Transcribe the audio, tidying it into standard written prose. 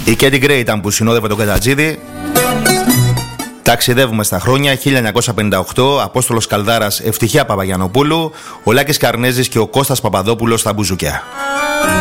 Η Κέντι Γκρέι ήταν που συνόδευε τον Κατατζίδη. Ταξιδεύουμε στα χρόνια 1958, Απόστολος Καλδάρας, Ευτυχία Παπαγιαννοπούλου, ο Λάκης Καρνέζης και ο Κώστας Παπαδόπουλος στα μπουζούκια.